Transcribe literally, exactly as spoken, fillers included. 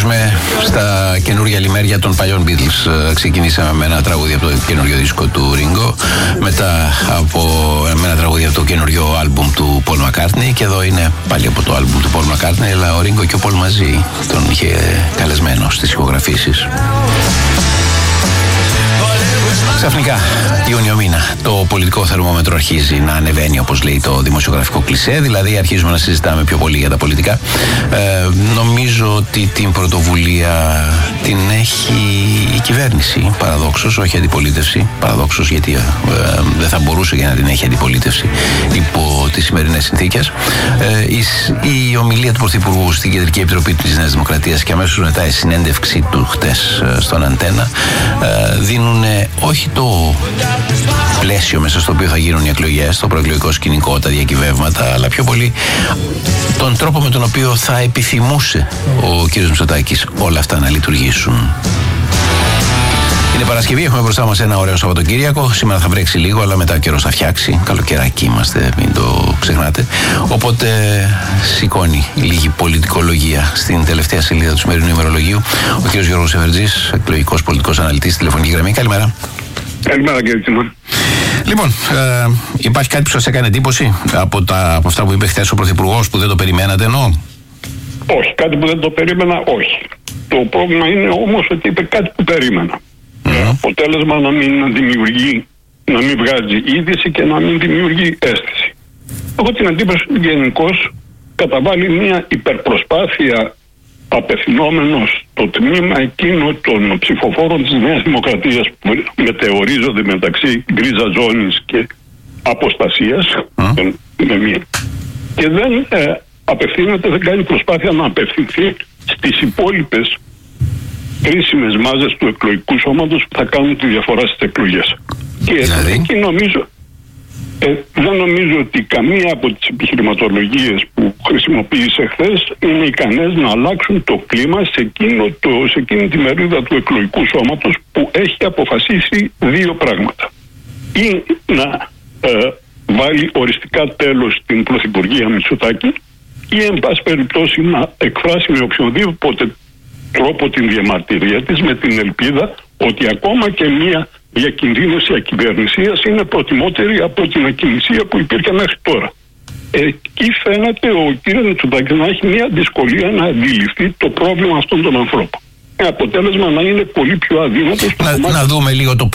επιστρέψουμε στα καινούργια λιμέρια των παλιών Beatles. Ξεκινήσαμε με ένα τραγούδι από το καινούριο δίσκο του Ringo, μετά από με ένα τραγούδι από το καινούριο άλμπουμ του Paul McCartney, και εδώ είναι πάλι από το άλμπουμ του Paul McCartney, αλλά ο Ringo και ο Paul μαζί τον είχε καλεσμένο στις ηχογραφήσεις. Ξαφνικά, Ιούνιο μήνα, το πολιτικό θερμόμετρο αρχίζει να ανεβαίνει, όπως λέει το δημοσιογραφικό κλισέ, δηλαδή αρχίζουμε να συζητάμε πιο πολύ για τα πολιτικά. Ε, νομίζω ότι την πρωτοβουλία την έχει η κυβέρνηση, παραδόξως, όχι αντιπολίτευση. Παραδόξως, γιατί ε, δεν θα μπορούσε για να την έχει αντιπολίτευση υπό τις σημερινές συνθήκες. Ε, η, η ομιλία του Πρωθυπουργού στην Κεντρική Επιτροπή της Νέας Δημοκρατίας και αμέσως μετά η συνέντευξη του χτες στον Αντένα ε, δίνουν όχι το πλαίσιο μέσα στο οποίο θα γίνουν οι εκλογές, το προεκλογικό σκηνικό, τα διακυβεύματα, αλλά πιο πολύ τον τρόπο με τον οποίο θα επιθυμούσε ο κ. Μητσοτάκης όλα αυτά να λειτουργήσουν. Είναι Παρασκευή, έχουμε μπροστά μας ένα ωραίο Σαββατοκύριακο. Σήμερα θα βρέξει λίγο, αλλά μετά ο καιρός θα φτιάξει. Καλοκαιράκι είμαστε, μην το ξεχνάτε. Οπότε σηκώνει λίγη πολιτικολογία στην τελευταία σελίδα του σημερινού ημερολογίου ο κ. Γιώργος Σεφερτζής, εκλογικός πολιτικός αναλυτής, τηλεφωνική γραμμή. Καλημέρα. Καλημέρα, κύριε Τσιμών. Λοιπόν, ε, υπάρχει κάτι που σας έκανε εντύπωση από, τα, από αυτά που είπε χθες ο Πρωθυπουργός, που δεν το περιμένατε, εννοώ? Όχι, κάτι που δεν το περίμενα, όχι. Το πρόβλημα είναι όμως ότι είπε κάτι που περίμενα. Mm. Αποτέλεσμα να μην δημιουργεί, να μην βγάζει είδηση και να μην δημιουργεί αίσθηση. Έχω την εντύπωση ότι γενικώς καταβάλει μια υπερπροσπάθεια απευθυνόμενος στο τμήμα εκείνο των ψηφοφόρων της Νέας Δημοκρατίας που μετεωρίζονται μεταξύ γκρίζα ζώνης και αποστασίας mm. με μία. Και δεν ε, απευθύνεται, δεν κάνει προσπάθεια να απευθυνθεί στις υπόλοιπες κρίσιμες μάζες του εκλογικού σώματος που θα κάνουν τη διαφορά στις εκλογές. Και δηλαδή? Εκεί νομίζω Ε, δεν νομίζω ότι καμία από τις επιχειρηματολογίες που χρησιμοποίησε χθες είναι ικανές να αλλάξουν το κλίμα σε, εκείνο το, σε εκείνη τη μερίδα του εκλογικού σώματος που έχει αποφασίσει δύο πράγματα. Ή να ε, βάλει οριστικά τέλος στην Πρωθυπουργία Μητσοτάκη, ή εν πάση περιπτώσει να εκφράσει με οποιονδήποτε τρόπο την διαμαρτυρία της, με την ελπίδα ότι ακόμα και μία διακινδύνωση ακυβερνησίας είναι προτιμότερη από την ακινησία που υπήρχε μέχρι τώρα. Εκεί φαίνεται ο κ. Μητσοτάκης να έχει μια δυσκολία να αντιληφθεί το πρόβλημα αυτών των ανθρώπων. Με αποτέλεσμα να είναι πολύ πιο αδύνατος. Να, να δούμε λίγο το